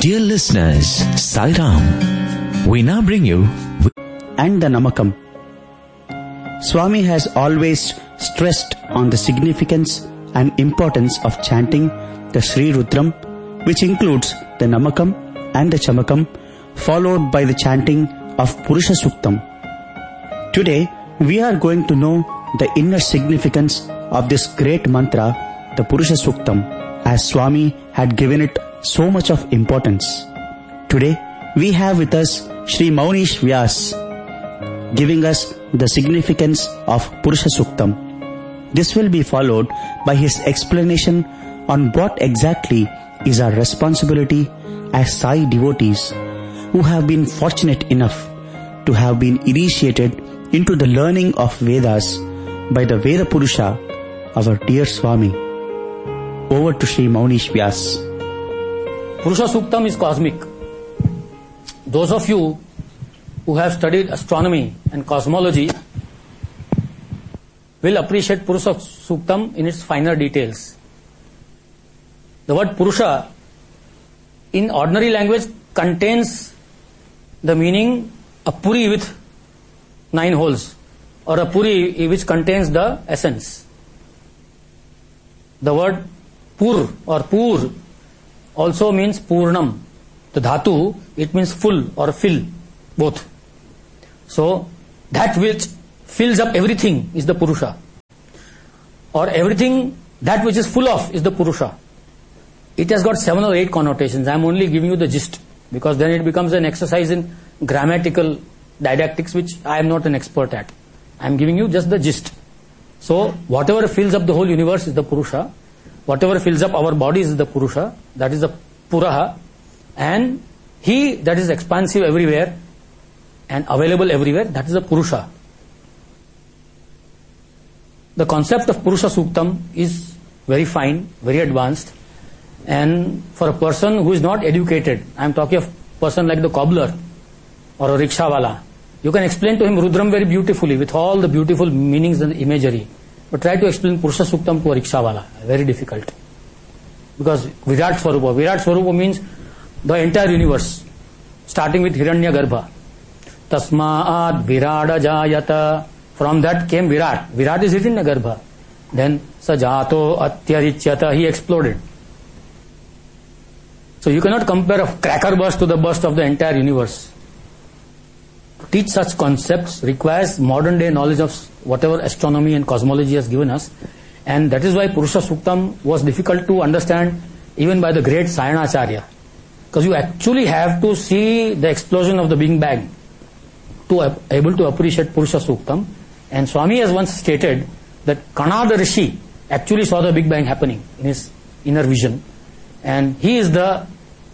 Dear listeners, Sai Ram. We now bring you and the Namakam. Swami has always stressed on the significance and importance of chanting the Sri Rudram, which includes the Namakam and the Chamakam, followed by the chanting of Purusha Suktam. Today, we are going to know the inner significance of this great mantra, the Purusha Suktam, as Swami had given it so much of importance. Today, we have with us Sri Maunish Vyas, giving us the significance of Purusha Suktam. This will be followed by his explanation on what exactly is our responsibility as Sai devotees who have been fortunate enough to have been initiated into the learning of Vedas by the Veda Purusha, our dear Swami. Over to Sri Maunish Vyas. Purusha Suktam is cosmic. Those of you who have studied astronomy and cosmology will appreciate Purusha Suktam in its finer details. The word Purusha in ordinary language contains the meaning a puri with 9 holes, or a puri which contains the essence. The word pur or pur also means purnam. The dhatu, it means full or fill, both. So, that which fills up everything is the Purusha. Or everything, that which is full of is the Purusha. It has got 7 or 8 connotations. I am only giving you the gist, because then it becomes an exercise in grammatical didactics, which I am not an expert at. I am giving you just the gist. So, whatever fills up the whole universe is the Purusha. Whatever fills up our bodies is the Purusha. That is the Puraha. And he that is expansive everywhere and available everywhere, that is the Purusha. The concept of Purusha Suktam is very fine, very advanced. And for a person who is not educated, I am talking of a person like the cobbler or a rickshawala, you can explain to him Rudram very beautifully with all the beautiful meanings and imagery. But try to explain Purusha Suktam to a rickshawala. Very difficult. Because Virat Swarupa. Virat Swarupa means the entire universe, starting with Hiranyagarbha. Tasmaad Virada Jayata. From that came Virat. Virat is Hiranyagarbha. Then Sajato Atyarichyata. He exploded. So you cannot compare a cracker burst to the burst of the entire universe. To teach such concepts requires modern day knowledge of whatever astronomy and cosmology has given us. And that is why Purusha Suktam was difficult to understand even by the great Sayanacharya. Because you actually have to see the explosion of the Big Bang to able to appreciate Purusha Suktam. And Swami has once stated that Kanada Rishi actually saw the Big Bang happening in his inner vision. And he is the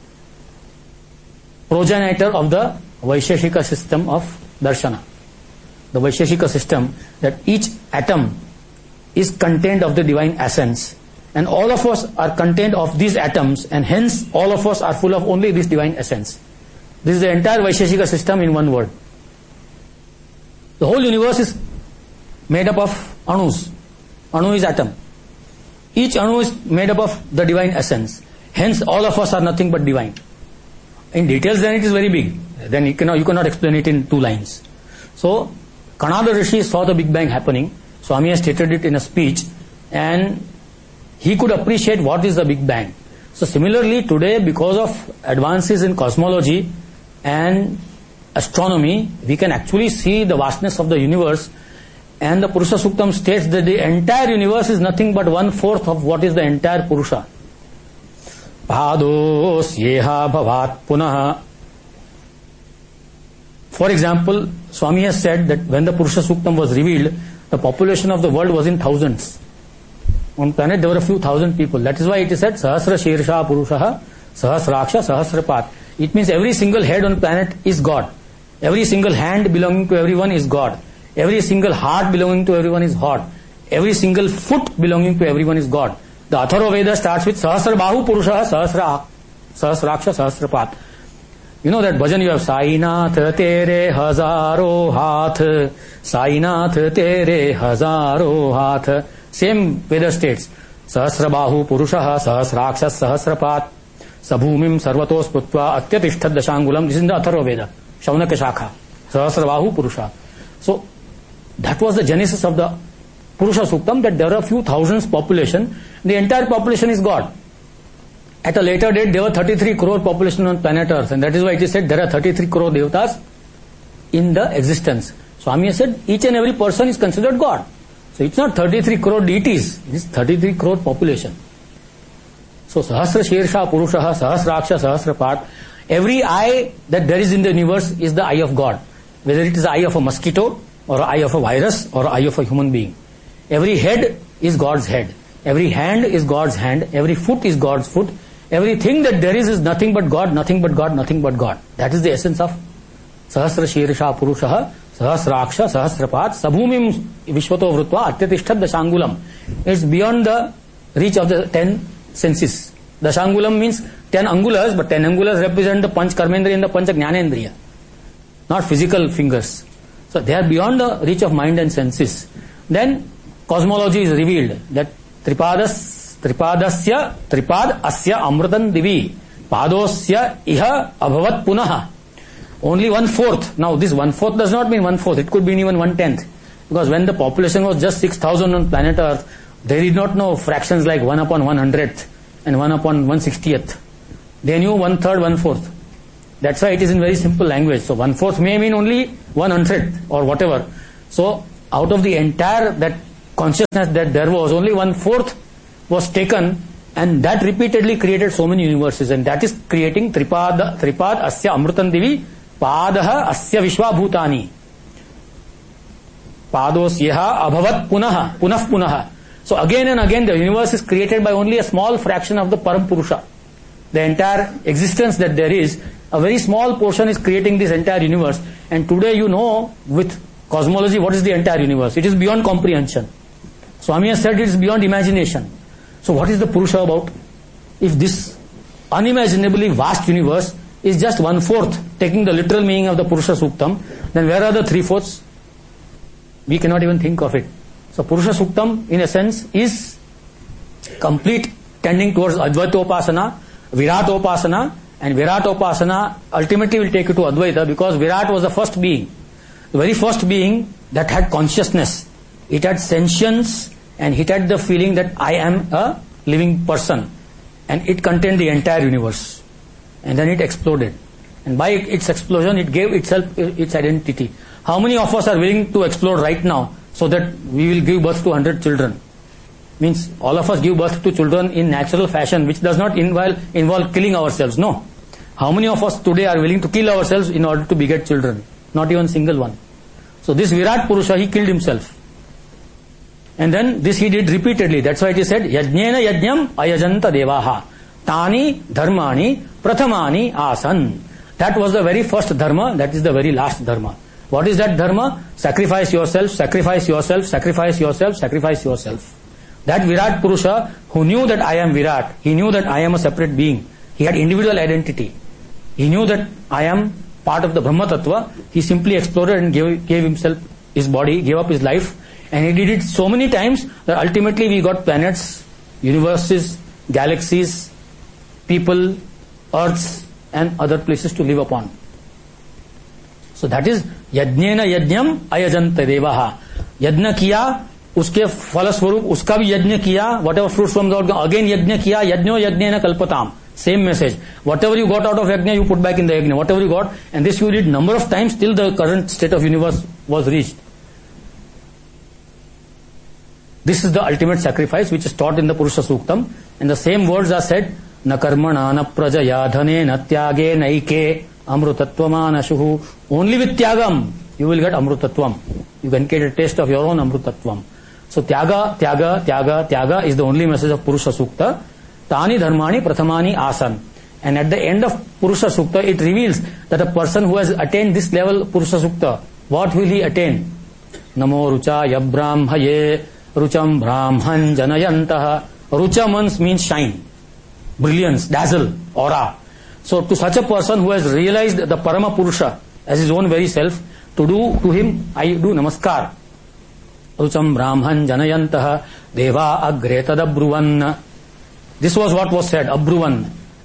progenitor of the Vaisheshika system of Darshana. The Vaisheshika system, that each atom is contained of the divine essence. And all of us are contained of these atoms, and hence all of us are full of only this divine essence. This is the entire Vaisheshika system in one word. The whole universe is made up of anus. Anu is atom. Each anu is made up of the divine essence. Hence all of us are nothing but divine. In details then it is very big. Then you cannot explain it in 2 lines. So, Kanada Rishi saw the Big Bang happening. Swami has stated it in a speech, and he could appreciate what is the Big Bang. So similarly today, because of advances in cosmology and astronomy, we can actually see the vastness of the universe, and the Purusha Suktam states that the entire universe is nothing but 1/4 of what is the entire Purusha. Bhados yeha bhavat punaha. For example, Swami has said that when the Purusha Suktam was revealed, the population of the world was in thousands. On planet there were a few thousand people. That is why it is said Sahasra Shirsha Purushaha Sahasraksha Sahasrapat. It means every single head on planet is God. Every single hand belonging to everyone is God. Every single heart belonging to everyone is God. Every single foot belonging to everyone is God. The Atharva Veda starts with Sahasra Bahu Purushaha Sahasraksha Sahasrapat. You know that bhajan you have, Sainath tere hazaro haath, Sainath tere hazaro haath. Same Veda states, Sahasrabahu Purushaha Sahasraksha Sahasrapat. Sabhumim sarvato sprutva atyatishthad dashangulam. This is in the Atharva Veda, Shaunaka Shakha, Sahasravahu Purusha. So that was the genesis of the Purusha Suktam, that there are a few thousands population. The entire population is God. At a later date, there were 33 crore population on planet Earth, and that is why it is said there are 33 crore devatas in the existence. Swami said each and every person is considered God. So it's not 33 crore deities, it is 33 crore population. So Sahasra Shirsha Purushaha, Sahasraksha, Sahasrapat, every eye that there is in the universe is the eye of God. Whether it is the eye of a mosquito, or eye of a virus, or eye of a human being. Every head is God's head. Every hand is God's hand. Every foot is God's foot. Everything that there is nothing but God, nothing but God, nothing but God. That is the essence of Sahasra Shirsha Purushaha, Sahasraksha, Sahasrapat, Sabhumim Vishwato Vrutva, Atyatishthad Dashangulam. It's beyond the reach of the 10 senses. Dashangulam means 10 angulas, but 10 angulas represent the Panch Karmendriya and the Panch Jnanendriya, not physical fingers. So they are beyond the reach of mind and senses. Then cosmology is revealed that tripad asya amrutan divi padosya iha abhavat punaha. Only 1/4. Now this 1/4 does not mean 1/4. It could be even 1/10. Because when the population was just 6,000 on planet Earth, they did not know fractions like 1 upon 100th and 1 upon 160th. They knew 1/3, 1/4. That's why it is in very simple language. So 1/4 may mean only 1/100th or whatever. So out of the entire that consciousness that there was, only 1/4 was taken, and that repeatedly created so many universes, and that is creating tripad asya amrutan divi padaha asya vishwabhutani pados yeha abhavat punaha. So again and again the universe is created by only a small fraction of the Param Purusha. The entire existence that there is, a very small portion is creating this entire universe. And today you know with cosmology what is the entire universe. It is beyond comprehension. Swami has said it is beyond imagination. So what is the Purusha about? If this unimaginably vast universe is just 1/4, taking the literal meaning of the Purusha Suktam, then where are the 3/4? We cannot even think of it. So Purusha Suktam in a sense is complete tending towards Advaitopasana, Viratopasana, and Viratopasana ultimately will take you to Advaita, because Virat was the first being. The very first being that had consciousness. It had sentience, and it had the feeling that I am a living person, and it contained the entire universe. And then it exploded, and by its explosion it gave itself its identity. How many of us are willing to explode right now so that we will give birth to 100 children? Means all of us give birth to children in natural fashion, which does not involve killing ourselves. No. How many of us today are willing to kill ourselves in order to beget children? Not even single one. So this Virat Purusha, he killed himself. And then this he did repeatedly. That's why it is said, Yajnena yajñam ayajanta devaha. Tani dharmani prathamani asan. That was the very first dharma. That is the very last dharma. What is that dharma? Sacrifice yourself, sacrifice yourself, sacrifice yourself, sacrifice yourself. That Virat Purusha, who knew that I am Virat, he knew that I am a separate being. He had individual identity. He knew that I am part of the Brahma Tattva. He simply exploded and gave himself his body, gave up his life. And he did it so many times that ultimately we got planets, universes, galaxies, people, earths, and other places to live upon. So that is Yajnena Yajñam Ayajanta Devaha. Yajna kiya, uske falaswarup, uska bhi yajna kiya, whatever fruits from God, again yajna kiya, yajno yajnena kalpatam. Same message. Whatever you got out of yajna, you put back in the yajna. Whatever you got, and this you did number of times till the current state of universe was reached. This is the ultimate sacrifice which is taught in the Purusha Suktam, and the same words are said, na karmana na prajaya dhane na tyage naike amrutatvamanashuhu. Only with tyagam you will get amrutatvam. You can get a taste of your own amrutatvam. So tyaga is the only message of Purusha Sukta. Tani dharmani prathamani asan. And at the end of Purusha Sukta, it reveals that a person who has attained this level Purusha Sukta, what will he attain? Namo rucha yabrahmaye rucham brahman janayantaha. Rucha means shine, brilliance, dazzle, aura. So to such a person who has realized the Parama Purusha as his own very self, to him I do namaskar. Rucham brahman janayantaha deva agre tadabruvan. This was what was said, abruvan.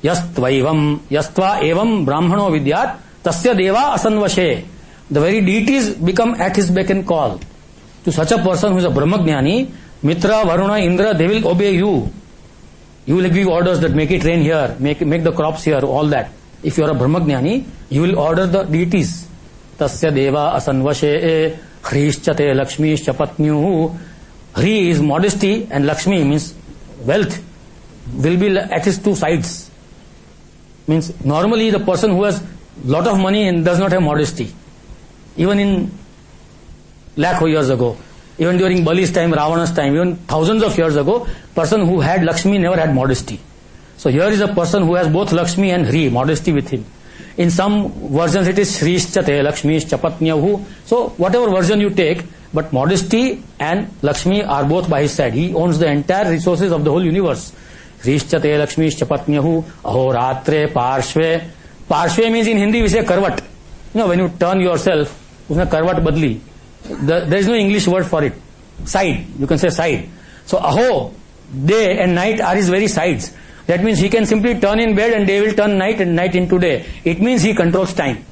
Yastvaivam, yastva evam brahmano vidyat, tasya deva asanvashe. The very deities become at his beck and call. To such a person who is a Brahmagnani, Mitra, Varuna, Indra, they will obey you. You will give orders that make it rain here, make the crops here, all that. If you are a Brahmagnani, you will order the deities. Tasya deva asanvashe hrishchate lakshmishcha patnyuhu. Hri is modesty and Lakshmi means wealth will be at his two sides. Means normally the person who has lot of money and does not have modesty. Even in lakh of years ago, even during Bali's time, Ravana's time, even thousands of years ago, person who had Lakshmi never had modesty. So here is a person who has both Lakshmi and Hri, modesty with him. In some versions it is Shrishchate, Lakshmishcha patnyahu. So whatever version you take, but modesty and Lakshmi are both by his side. He owns the entire resources of the whole universe. Shrishchate, Lakshmishcha patnyahu, ahoratre, parshve. Parshve means in Hindi we say karvat. You know, when you turn yourself, usme karvat badli. There is no English word for it. Side. You can say side. So aho, day and night are his very sides. That means he can simply turn in bed and day will turn night and night into day. It means he controls time.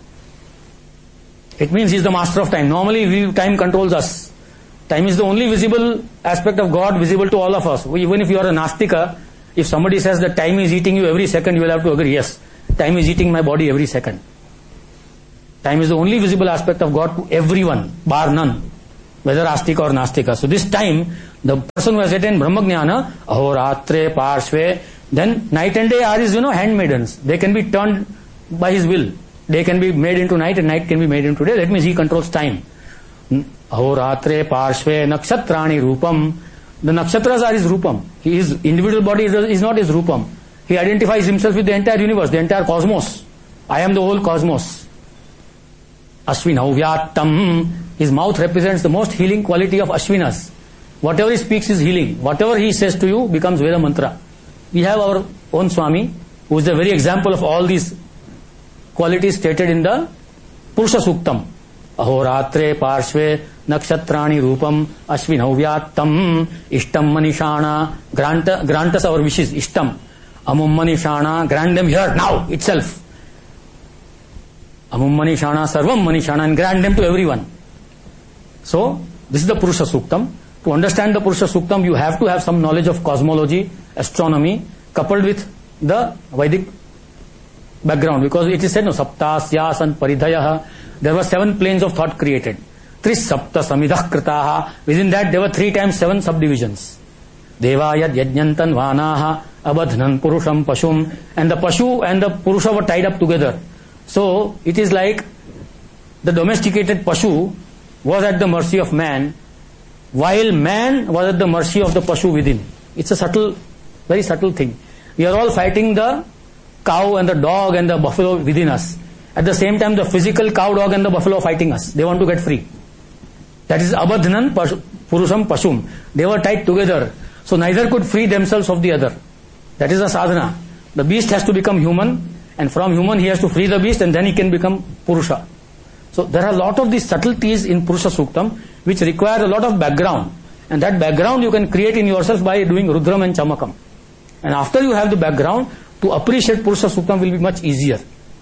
It means he is the master of time. Normally time controls us. Time is the only visible aspect of God visible to all of us. Even if you are a Nastika, if somebody says that time is eating you every second, you will have to agree, yes, time is eating my body every second. Time is the only visible aspect of God to everyone, bar none, whether Astika or Nastika. So this time, the person who has attained Brahmagnana, ahoratre, parshve, then night and day are his, handmaidens. They can be turned by his will. Day can be made into night and night can be made into day. That means he controls time. Ahoratre, parshve, nakshatrani rupam. The nakshatras are his rupam. His individual body is not his rupam. He identifies himself with the entire universe, the entire cosmos. I am the whole cosmos. Ashvinavyatam. His mouth represents the most healing quality of Ashvinas. Whatever he speaks is healing. Whatever he says to you becomes Veda mantra. We have our own Swami, who is the very example of all these qualities stated in the Purusha Suktam. Ahoratre parshve nakshatrani rupam ashvinavyatam ishtam manishana. Grant us our wishes. Ishtam. Amum manishana. Grant them here, now, itself. Amum manishana, sarvam manishana, and grant them to everyone. So, this is the Purusha Suktam. To understand the Purusha Suktam, you have to have some knowledge of cosmology, astronomy, coupled with the Vedic background. Because it is said, saptasya and paridhayaha. There were 7 planes of thought created. Tris sapta samidah kritaha. Within that, there were 3 times 7 subdivisions. Devayad yajnantan vanaha abadhnan purusham pashum. And the pashu and the purusha were tied up together. So, it is like the domesticated pashu was at the mercy of man, while man was at the mercy of the pashu within. It's a subtle, very subtle thing. We are all fighting the cow and the dog and the buffalo within us. At the same time, the physical cow, dog and the buffalo are fighting us. They want to get free. That is abadhanan purusham pashum. They were tied together. So neither could free themselves of the other. That is a sadhana. The beast has to become human, and from human he has to free the beast, and then he can become Purusha. So there are a lot of these subtleties in Purusha Suktam which require a lot of background. And that background you can create in yourself by doing Rudram and Chamakam. And after you have the background, to appreciate Purusha Suktam will be much easier.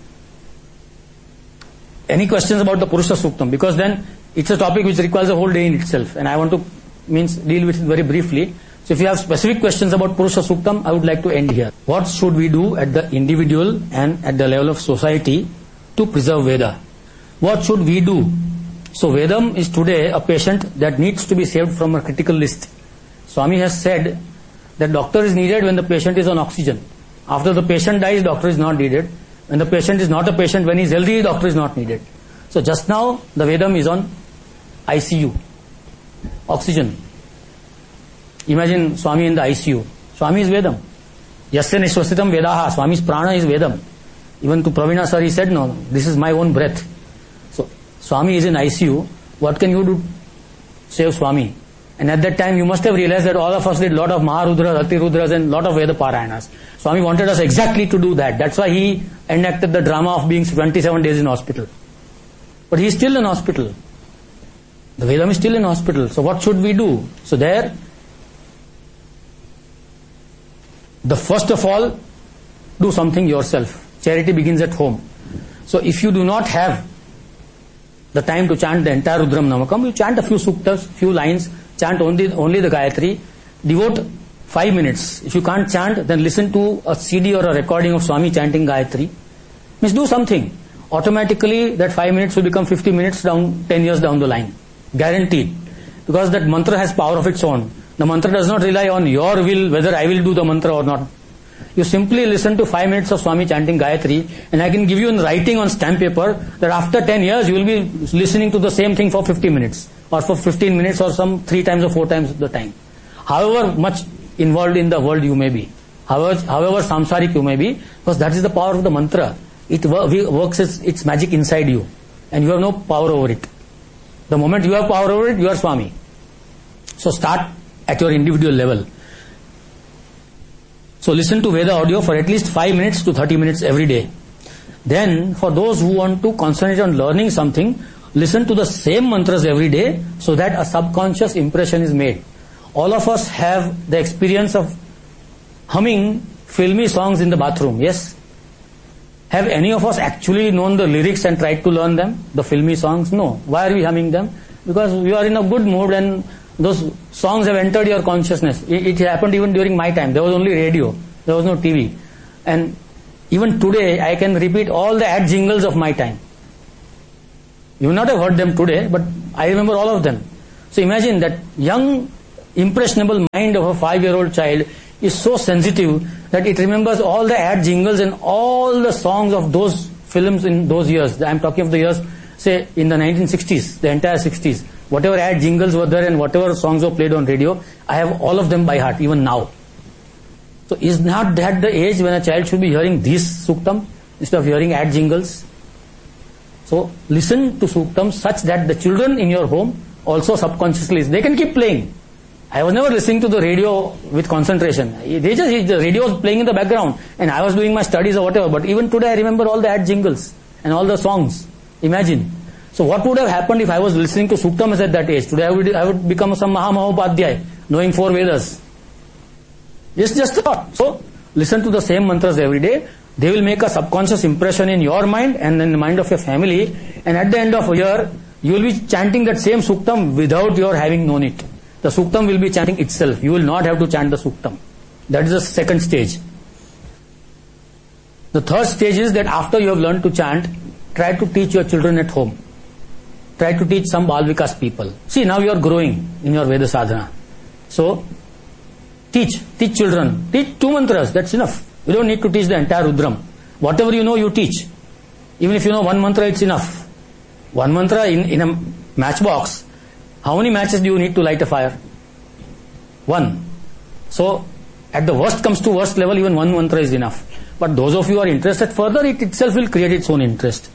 Any questions about the Purusha Suktam? Because then it's a topic which requires a whole day in itself, and I want to deal with it very briefly. So if you have specific questions about Purusha Suktam, I would like to end here. What should we do at the individual and at the level of society to preserve Veda? What should we do? So Vedam is today a patient that needs to be saved from a critical list. Swami has said that doctor is needed when the patient is on oxygen. After the patient dies, doctor is not needed. When the patient is not a patient, when he is healthy, doctor is not needed. So just now, the Vedam is on ICU. Oxygen. Imagine Swami in the ICU. Swami is Vedam. Yasya nishwasitam vedaha. Swami's prana is Vedam. Even to Pravina sir, he said, no, this is my own breath. So, Swami is in ICU. What can you do to save Swami? And at that time, you must have realized that all of us did a lot of Maharudras, Atirudras and lot of Veda Parayanas. Swami wanted us exactly to do that. That's why he enacted the drama of being 27 days in hospital. But he is still in hospital. The Vedam is still in hospital. So what should we do? So there, the first of all, do something yourself. Charity begins at home. So if you do not have the time to chant the entire Rudram Namakam, you chant a few suktas, few lines, chant only the Gayatri, devote 5 minutes. If you can't chant, then listen to a CD or a recording of Swami chanting Gayatri. Means do something. Automatically that 5 minutes will become 50 minutes 10 years down the line. Guaranteed. Because that mantra has power of its own. The mantra does not rely on your will, whether I will do the mantra or not. You simply listen to 5 minutes of Swami chanting Gayatri, and I can give you in writing on stamp paper that after 10 years you will be listening to the same thing for 50 minutes or for 15 minutes or some 3 times or 4 times the time. However much involved in the world you may be, however samsarik you may be, because that is the power of the mantra. It works its magic inside you, and you have no power over it. The moment you have power over it, you are Swami. So start at your individual level. So listen to Veda audio for at least 5 minutes to 30 minutes every day. Then for those who want to concentrate on learning something, listen to the same mantras every day so that a subconscious impression is made. All of us have the experience of humming filmy songs in the bathroom, yes? Have any of us actually known the lyrics and tried to learn them, the filmy songs? No. Why are we humming them? Because we are in a good mood and those songs have entered your consciousness. It happened even during my time. There was only radio. There was no TV. And even today, I can repeat all the ad jingles of my time. You will not have heard them today, but I remember all of them. So imagine that young, impressionable mind of a 5-year-old child is so sensitive that it remembers all the ad jingles and all the songs of those films in those years. I am talking of the years, say, in the 1960s, the entire 60s. Whatever ad jingles were there and whatever songs were played on radio, I have all of them by heart, even now. So is not that the age when a child should be hearing these suktam instead of hearing ad jingles? So listen to suktam such that the children in your home also subconsciously, they can keep playing. I was never listening to the radio with concentration. The radio was playing in the background and I was doing my studies or whatever. But even today I remember all the ad jingles and all the songs. Imagine. So what would have happened if I was listening to suktamas at that age? Today I would become some Mahamahopadhyay, knowing 4 Vedas. Just a thought. So listen to the same mantras every day. They will make a subconscious impression in your mind and in the mind of your family. And at the end of a year, you will be chanting that same suktam without your having known it. The suktam will be chanting itself. You will not have to chant the suktam. That is the second stage. The third stage is that after you have learned to chant, try to teach your children at home. Try to teach some Bal Vikas people. See, now you are growing in your Veda sadhana. So, teach children. Teach 2 mantras, that's enough. You don't need to teach the entire Rudram. Whatever you know, you teach. Even if you know 1 mantra, it's enough. 1 mantra in a matchbox. How many matches do you need to light a fire? 1. So, at the worst comes to worst level, even 1 mantra is enough. But those of you who are interested further, it itself will create its own interest.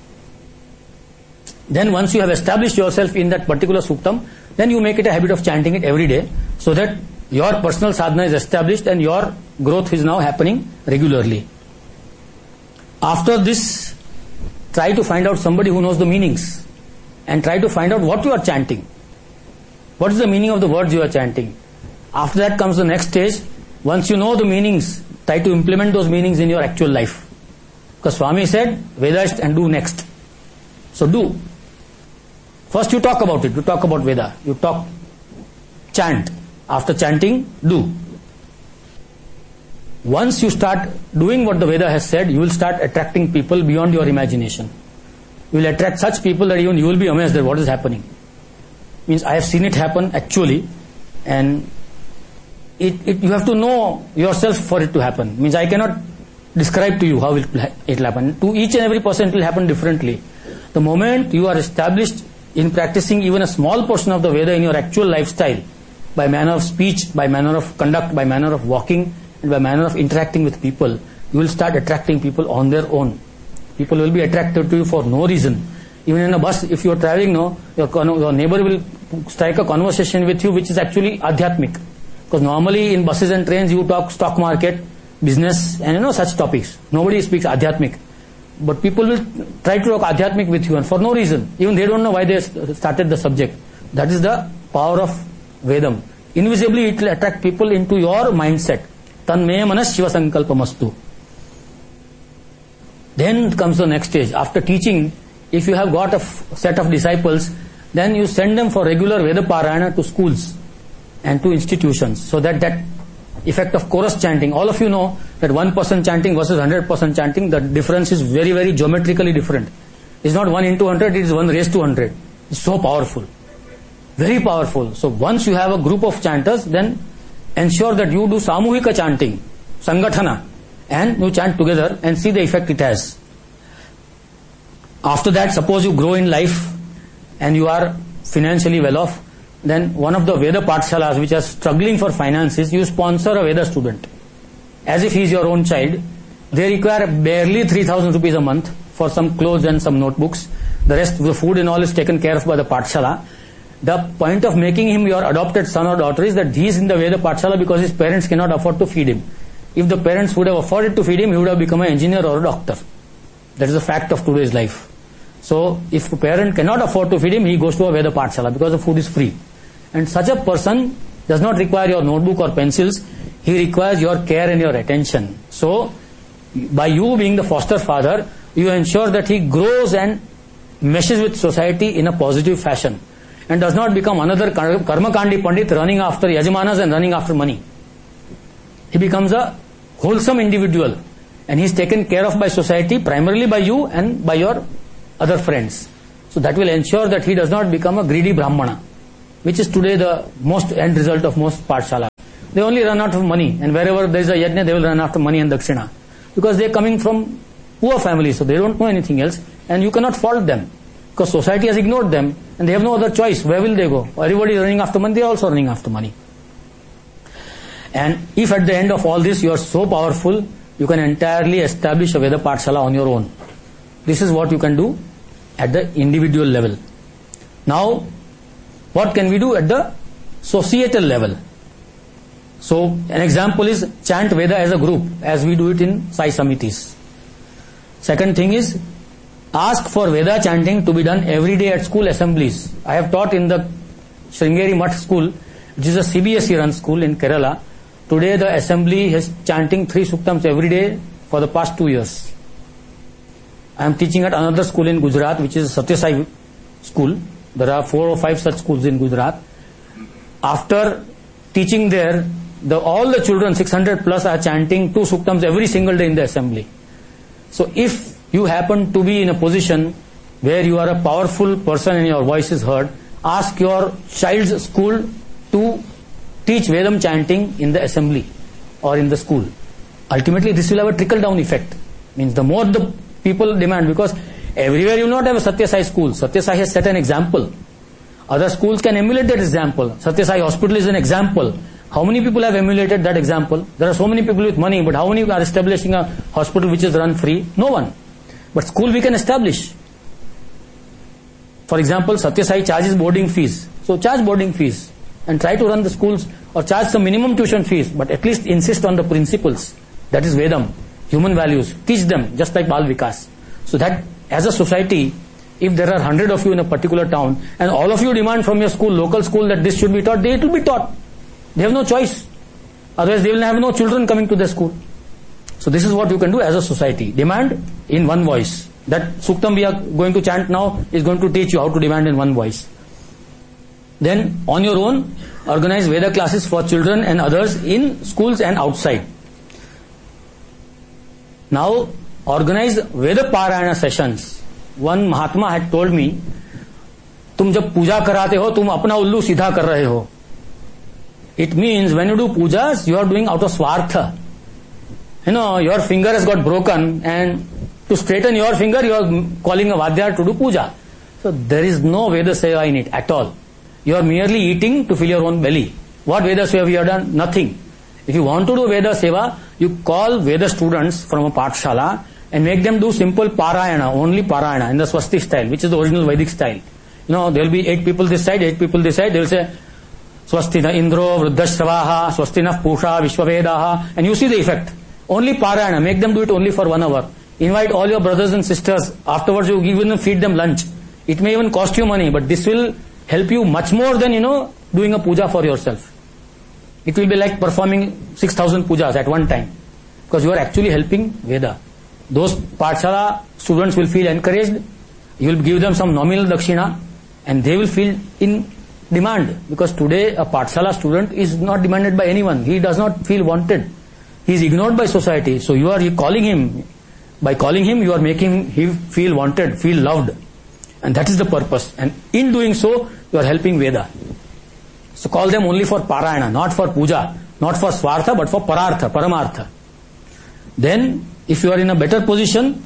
Then once you have established yourself in that particular suktam, then you make it a habit of chanting it every day so that your personal sadhana is established and your growth is now happening regularly. After this, try to find out somebody who knows the meanings and try to find out what you are chanting. What is the meaning of the words you are chanting? After that comes the next stage. Once you know the meanings, try to implement those meanings in your actual life. Because Swami said, Veda and do next. So do. First you talk about it. You talk about Veda. You chant. After chanting, do. Once you start doing what the Veda has said, you will start attracting people beyond your imagination. You will attract such people that even you will be amazed at what is happening. Means I have seen it happen actually, and you have to know yourself for it to happen. Means I cannot describe to you how it will happen. To each and every person it will happen differently. The moment you are established in practicing even a small portion of the Veda in your actual lifestyle, by manner of speech, by manner of conduct, by manner of walking, and by manner of interacting with people, you will start attracting people on their own. People will be attracted to you for no reason. Even in a bus, if you are traveling, your neighbor will strike a conversation with you which is actually adhyatmic. Because normally in buses and trains you talk stock market, business, and such topics. Nobody speaks adhyatmic. But people will try to talk adhyatmic with you and for no reason. Even they don't know why they started the subject. That is the power of Vedam. Invisibly it will attract people into your mindset. Tanmaya manas shiva sankalpamastu. Then comes the next stage. After teaching, if you have got a set of disciples, then you send them for regular Veda Parayana to schools and to institutions, so that effect of chorus chanting, all of you know that 1% chanting versus 100% chanting, the difference is very, very geometrically different. It's not 1 into 100, it is 1 raised to 100. It's so powerful. Very powerful. So once you have a group of chanters, then ensure that you do samuhika chanting, sangatana, and you chant together and see the effect it has. After that, suppose you grow in life and you are financially well off, then one of the Veda Pathshalas which are struggling for finances, you sponsor a Veda student as if he is your own child. They require barely 3,000 rupees a month for some clothes and some notebooks. The rest, the food and all, is taken care of by the Pathshala. The point of making him your adopted son or daughter is that he is in the Veda Pathshala because his parents cannot afford to feed him. If the parents would have afforded to feed him, he would have become an engineer or a doctor. That is a fact of today's life. So if a parent cannot afford to feed him, he goes to a Veda Pathshala because the food is free. And such a person does not require your notebook or pencils. He requires your care and your attention. So by you being the foster father, you ensure that he grows and meshes with society in a positive fashion and does not become another Karmakandi Pandit running after Yajamanas and running after money. He becomes a wholesome individual and he is taken care of by society, primarily by you and by your other friends. So that will ensure that he does not become a greedy Brahmana, which is today the most end result of most Pathshala. They only run out of money, and wherever there is a yajna, they will run after money and dakshina, because they are coming from poor families, so they don't know anything else, and you cannot fault them because society has ignored them and they have no other choice. Where will they go? Everybody is running after money, they are also running after money. And if at the end of all this you are so powerful, you can entirely establish a Veda Pathshala on your own. This is what you can do at the individual level. Now, what can we do at the societal level? So, an example is chant Veda as a group, as we do it in Sai Samitis. Second thing is, ask for Veda chanting to be done every day at school assemblies. I have taught in the Sringeri Mutt school, which is a CBSE run school in Kerala. Today the assembly is chanting 3 suktams every day for the past 2 years. I am teaching at another school in Gujarat, which is Satya Sai school. There are 4 or 5 such schools in Gujarat. After teaching there, all the children, 600 plus, are chanting 2 suktams every single day in the assembly. So if you happen to be in a position where you are a powerful person and your voice is heard, ask your child's school to teach Vedam chanting in the assembly or in the school. Ultimately, this will have a trickle-down effect. Means the more the people demand, because everywhere you will not have a Satya Sai school. Satya Sai has set an example. Other schools can emulate that example. Satya Sai Hospital is an example. How many people have emulated that example? There are so many people with money, but how many are establishing a hospital which is run free? No one. But school we can establish. For example, Satya Sai charges boarding fees. So charge boarding fees and try to run the schools, or charge some minimum tuition fees, but at least insist on the principles. That is Vedam, human values. Teach them, just like Bal Vikas. So that as a society, if there are 100 of you in a particular town and all of you demand from your school, local school, that this should be taught, it will be taught. They have no choice. Otherwise they will have no children coming to the school. So this is what you can do as a society. Demand in one voice. That Suktam we are going to chant now is going to teach you how to demand in one voice. Then on your own, organize Veda classes for children and others in schools and outside. Now organize Veda Parayana sessions. One Mahatma had told me, तुम जब पूजा कराते हो तुम अपना उल्लू सीधा कर रहे हो. It means when you do pujas, you are doing out of swartha. You know, your finger has got broken and to straighten your finger, you are calling a Vadyar to do puja. So there is no Veda Seva in it at all. You are merely eating to fill your own belly. What Veda Seva we have done? Nothing. If you want to do Veda Seva, you call Veda students from a Pathshala and make them do simple Parayana, only Parayana in the Swasti style, which is the original Vedic style. You know, there will be 8 people this side, 8 people this side. They will say, Swastina Indro, Vruddhashravaha, Swastina Pusha, Vishwavedaha, and you see the effect. Only Parayana, make them do it only for 1 hour. Invite all your brothers and sisters. Afterwards you give them, feed them lunch. It may even cost you money, but this will help you much more than, doing a puja for yourself. It will be like performing 6,000 pujas at one time, because you are actually helping Veda. those Pathshala students will feel encouraged. You will give them some nominal dakshina and they will feel in demand, because today a Pathshala student is not demanded by anyone. He does not feel wanted. He is ignored by society. So you are calling him. By calling him, you are making him feel wanted, feel loved. And that is the purpose. And in doing so, you are helping Veda. So call them only for Parayana, not for Puja, not for Swartha, but for Parartha, Paramartha. Then, if you are in a better position,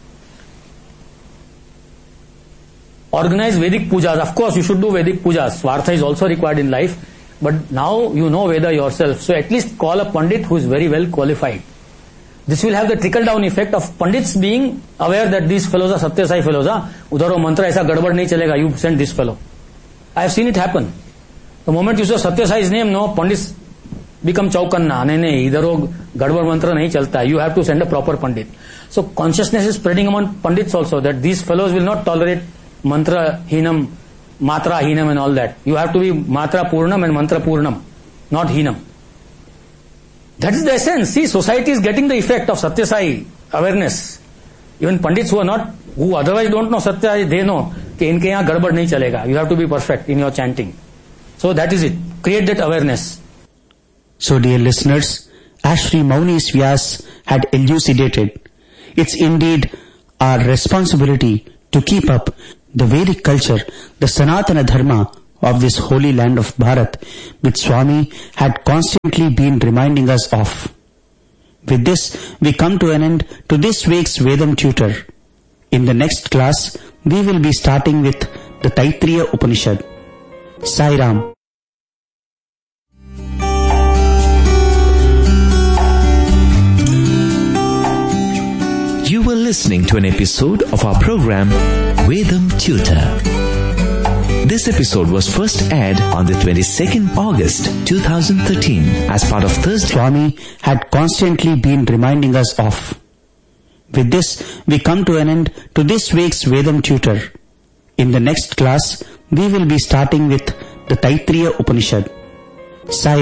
organize Vedic pujas. Of course, you should do Vedic pujas. Swartha is also required in life. But now you know Veda yourself. So at least call a Pandit who is very well qualified. This will have the trickle-down effect of Pandits being aware that these fellows are Satyasai fellows. Udhar wo mantra aisa gadbad nahi chalega. You send this fellow. I have seen it happen. The moment you say Satyasai's name, no, Pandits become chaukanna. Nahi, idhar wo gadbad mantra nahi chalta. You have to send a proper Pandit. So consciousness is spreading among Pandits also that these fellows will not tolerate mantra hinam, matra hinam and all that. You have to be matra purnam and mantra purnam, not hinam. That is the essence. See, society is getting the effect of Satyasai awareness. Even Pandits who otherwise don't know Satyasai, they know कि इनके यहाँ गड़बड़ नहीं चलेगा. You have to be perfect in your chanting. So that is it. Create that awareness. So dear listeners, as Sri Maunis Vyas had elucidated, it's indeed our responsibility to keep up the Vedic culture, the Sanatana Dharma of this holy land of Bharat, which Swami had constantly been reminding us of. With this, we come to an end to this week's Vedam tutor. In the next class, we will be starting with the Taittiriya Upanishad. Sai Ram. You were listening to an episode of our program Vedam Tutor. This episode was first aired on the 22nd August 2013 as part of Thursday. Swami had constantly been reminding us of. With this, we come to an end to this week's Vedam tutor. In the next class, we will be starting with the Taittiriya Upanishad. Sai